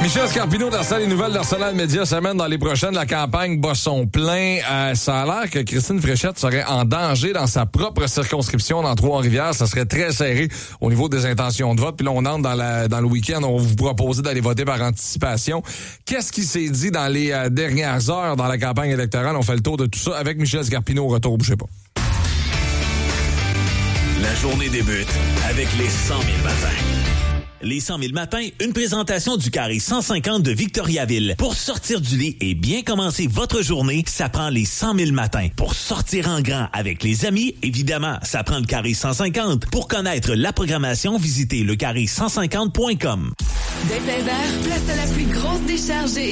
Michel Scarpino d'Arsenal, les nouvelles d'Arsenal Média semaine dans les prochaines. La campagne bat son plein. Ça a l'air que Christine Fréchette serait en danger dans sa propre circonscription dans Trois-Rivières. Ça serait très serré au niveau des intentions de vote. Puis là, on entre dans le week-end. On va vous proposer d'aller voter par anticipation. Qu'est-ce qui s'est dit dans les dernières heures dans la campagne électorale? On fait le tour de tout ça avec Michel Scarpino au retour. Bougez pas. La journée débute avec les 100 000 matins. Les 100 000 matins, une présentation du carré 150 de Victoriaville. Pour sortir du lit et bien commencer votre journée, ça prend les 100 000 matins. Pour sortir en grand avec les amis, évidemment, ça prend le carré 150. Pour connaître la programmation, visitez lecarré150.com. Dès 16h, place à la plus grosse décharge